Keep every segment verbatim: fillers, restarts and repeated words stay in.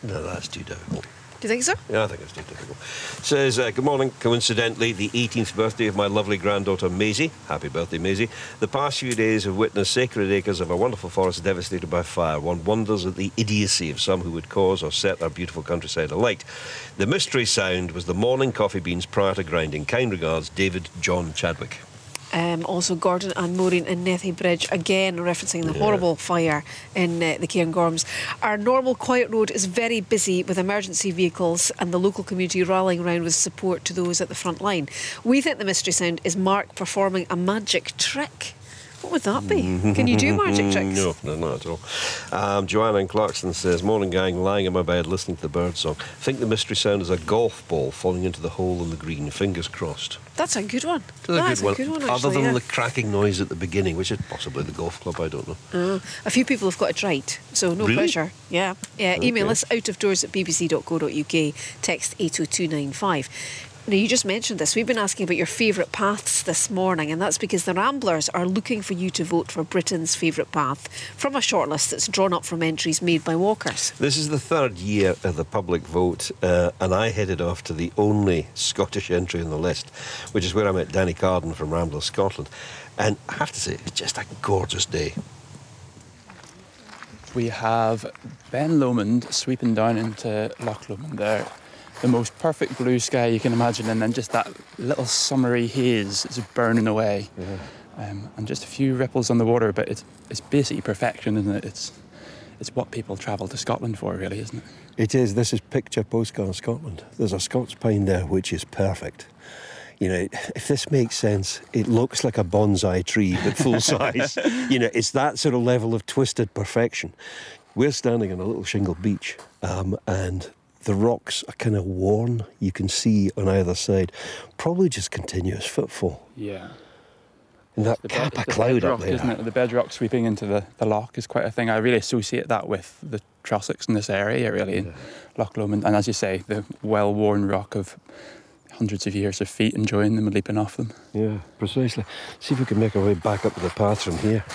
No, that's too difficult. Do you think so? Yeah, I think it's too difficult. Says, uh, good morning. Coincidentally, the eighteenth birthday of my lovely granddaughter Maisie. Happy birthday, Maisie. The past few days have witnessed sacred acres of a wonderful forest devastated by fire. One wonders at the idiocy of some who would cause or set our beautiful countryside alight. The mystery sound was the morning coffee beans prior to grinding. Kind regards, David John Chadwick. Um, also, Gordon and Maureen in Nethy Bridge, again referencing the Yeah. horrible fire in uh, the Cairngorms. Our normal quiet road is very busy with emergency vehicles and the local community rallying around with support to those at the front line. We think the mystery sound is Mark performing a magic trick. What would that be? Can you do magic tricks? No, no, not at all. Um, Joanna in Clarkson says, morning gang, lying in my bed listening to the bird song. think the mystery sound is a golf ball falling into the hole in the green. Fingers crossed. That's a good one. It's a That's good one. a good one, actually, Other than yeah. the cracking noise at the beginning, which is possibly the golf club, I don't know. Uh, a few people have got it right, so no Really? pressure. Yeah. Yeah. Email Okay. us out of doors at b b c dot co dot u k. Text eight oh two nine five. Now, you just mentioned this. We've been asking about your favourite paths this morning, and that's because the Ramblers are looking for you to vote for Britain's favourite path from a shortlist that's drawn up from entries made by walkers. This is the third year of the public vote, uh, and I headed off to the only Scottish entry on the list, which is where I met Danny Carden from Ramblers Scotland. And I have to say, it's just a gorgeous day. We have Ben Lomond sweeping down into Loch Lomond there. The most perfect blue sky you can imagine, and then just that little summery haze is burning away. Yeah. Um, and just a few ripples on the water, but it's it's basically perfection, isn't it? It's it's what people travel to Scotland for, really, isn't it? It is. This is picture postcard Scotland. There's a Scots pine there which is perfect. You know, if this makes sense, it looks like a bonsai tree, but full size. You know, it's that sort of level of twisted perfection. We're standing on a little shingle beach, um, and the rocks are kind of worn. You can see on either side, probably just continuous footfall. Yeah. And that The cap bed- of the cloud bedrock, up there. isn't it? The bedrock sweeping into the, the loch is quite a thing. I really associate that with the Trossachs in this area, really, in Loch Lomond. And as you say, the well-worn rock of hundreds of years of feet enjoying them and leaping off them. Yeah, precisely. See if we can make our way back up to the path from here.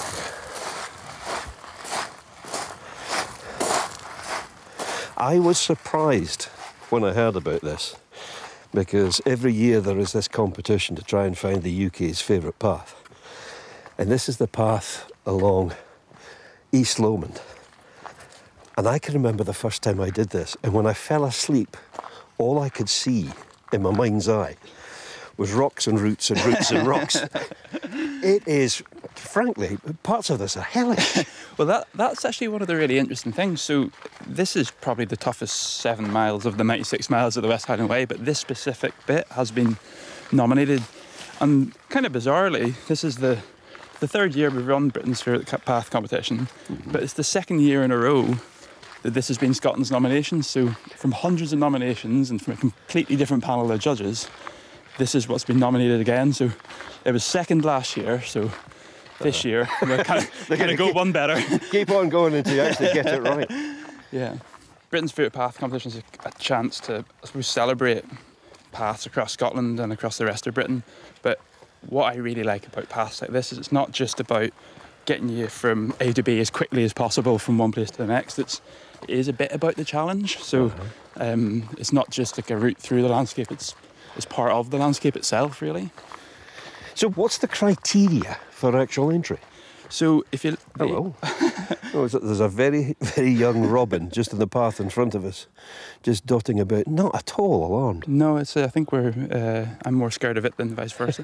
I was surprised when I heard about this, because every year there is this competition to try and find the U K's favourite path. And this is the path along East Lomond. And I can remember the first time I did this, and when I fell asleep, all I could see in my mind's eye was rocks and roots and roots and rocks. It is, frankly, parts of this are hellish. Well, that that's actually one of the really interesting things. So this is probably the toughest seven miles of the ninety-six miles of the West Highland Way, but this specific bit has been nominated. And kind of bizarrely, this is the the third year we've run Britain's Favourite Path competition, mm-hmm. but it's the second year in a row that this has been Scotland's nominations. So from hundreds of nominations and from a completely different panel of judges, this is what's been nominated again. So it was second last year, so this year we're kind of, They're kind gonna of go keep, one better. Keep on going until you actually get it right. Yeah. Britain's Favourite Path competition is a, a chance to, I suppose, celebrate paths across Scotland and across the rest of Britain. But what I really like about paths like this is it's not just about getting you from A to B as quickly as possible from one place to the next. It's, it is a bit about the challenge. So uh-huh. um, it's not just like a route through the landscape, it's, it's part of the landscape itself, really. So what's the criteria for actual entry? So if you... Hello. Oh, there's a very, very young robin just in the path in front of us, just dotting about, not at all alarmed. No, it's. Uh, I think we're... Uh, I'm more scared of it than vice versa.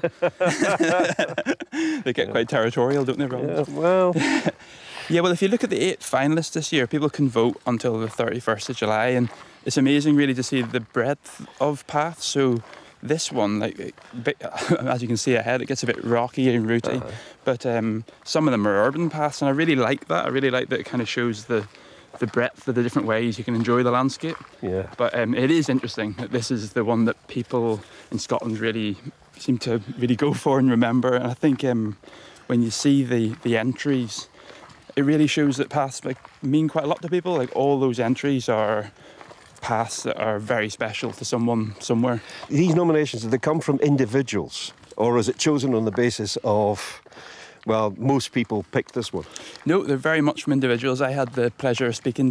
They get yeah. quite territorial, don't they, robins? Yeah, well... Yeah, well, if you look at the eight finalists this year, people can vote until the thirty-first of July, and it's amazing, really, to see the breadth of paths. So this one, like, bit, as you can see ahead, it gets a bit rocky and rooty, uh-huh. but um, some of them are urban paths, and I really like that. I really like that it kind of shows the the breadth of the different ways you can enjoy the landscape. Yeah. But um, it is interesting that this is the one that people in Scotland really seem to really go for and remember. And I think um, when you see the the entries, it really shows that paths like mean quite a lot to people. Like all those entries are paths that are very special to someone somewhere. These nominations, do they come from individuals, or is it chosen on the basis of, well, most people picked this one? No, they're very much from individuals. I had the pleasure of speaking